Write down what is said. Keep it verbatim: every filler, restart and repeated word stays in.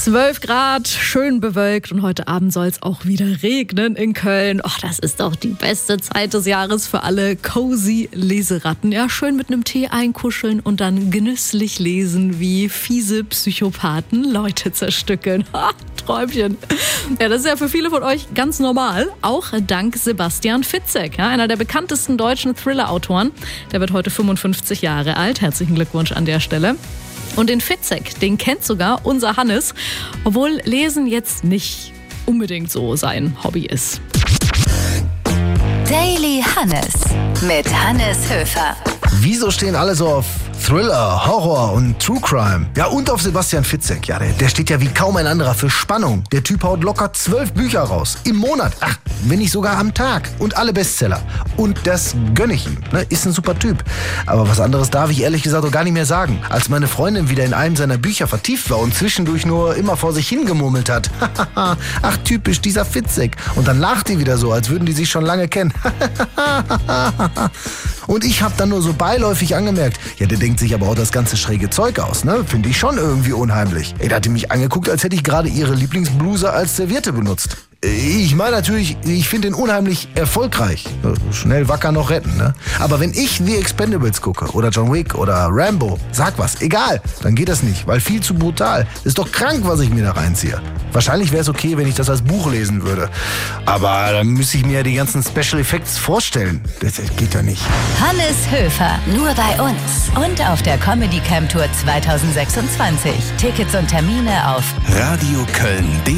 zwölf Grad, schön bewölkt und heute Abend soll es auch wieder regnen in Köln. Och, das ist doch die beste Zeit des Jahres für alle cozy Leseratten. Ja, schön mit einem Tee einkuscheln und dann genüsslich lesen, wie fiese Psychopathen Leute zerstückeln. Ha, Träumchen. Ja, das ist ja für viele von euch ganz normal, auch dank Sebastian Fitzek, ja, einer der bekanntesten deutschen Thriller-Autoren. Der wird heute fünfundfünfzig Jahre alt. Herzlichen Glückwunsch an der Stelle. Und den Fitzek, den kennt sogar unser Hannes, obwohl Lesen jetzt nicht unbedingt so sein Hobby ist. Daily Hannes mit Hannes Höfer. Wieso stehen alle so auf Thriller, Horror und True Crime? Ja, und auf Sebastian Fitzek. Ja, der, der steht ja wie kaum ein anderer für Spannung. Der Typ haut locker zwölf Bücher raus. Im Monat. Ach, wenn nicht sogar am Tag. Und alle Bestseller. Und das gönne ich ihm. Ne? Ist ein super Typ. Aber was anderes darf ich ehrlich gesagt auch gar nicht mehr sagen. Als meine Freundin wieder in einem seiner Bücher vertieft war und zwischendurch nur immer vor sich hingemurmelt hat. Ach, typisch, dieser Fitzek. Und dann lacht die wieder so, als würden die sich schon lange kennen. Und ich habe dann nur so beiläufig angemerkt, ja, der denkt sich aber auch das ganze schräge Zeug aus, ne? Finde ich schon irgendwie unheimlich. Ey, da hat die mich angeguckt, als hätte ich gerade ihre Lieblingsbluse als Serviette benutzt. Ich meine natürlich, ich finde ihn unheimlich erfolgreich. Schnell wacker noch retten, ne? Aber wenn ich The Expendables gucke oder John Wick oder Rambo, sag was, egal, dann geht das nicht, weil viel zu brutal. Ist doch krank, was ich mir da reinziehe. Wahrscheinlich wäre es okay, wenn ich das als Buch lesen würde. Aber dann müsste ich mir ja die ganzen Special Effects vorstellen. Das geht ja nicht. Hannes Höfer, nur bei uns. Und auf der Comedy Camp Tour zwanzig sechsundzwanzig. Tickets und Termine auf Radio Köln.